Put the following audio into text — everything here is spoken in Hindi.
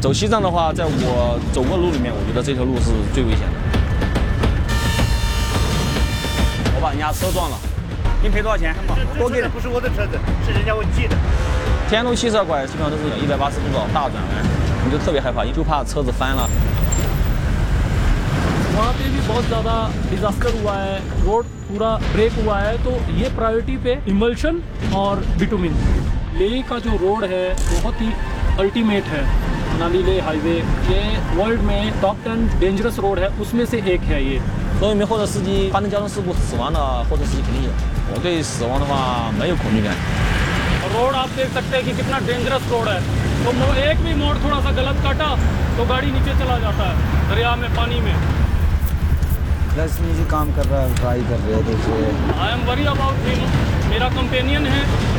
走西藏的话，在我走过路里面，我觉得这条路是最危险的。我把人家车撞了，您赔多少钱？多给。 不是我的车子，是人家我借的。 天路72拐基本上都是180度的大转弯，你就特别害怕，就怕车子翻了。 वहाँ पे भी बहुत ज़्यादा डिजास्टर हुआ है, रोड पूरा ब्रेक हुआ है, तो ये प्रायोरिटी पे इमल्शन और बिटुमिन। लेह का जो रोड है बहुत ही अल्टीमेट है, मनाली लेह हाईवे, ये वर्ल्ड में टॉप 10 डेंजरस रोड है, उसमें से एक है ये। 所以没货车司机发生交通事故死亡的货车司机肯定有，我对死亡的话没有恐惧感。 रोड आप देख सकते हैं कि कितना डेंजरस रोड है, तो एक भी मोड़ थोड़ा सा गलत काटा तो गाड़ी नीचे चला जाता है दरिया में, पानी में। रश्मि जी काम कर रहा है, ट्राई कर रहे थे। I am worry about him, मेरा कंपेनियन है।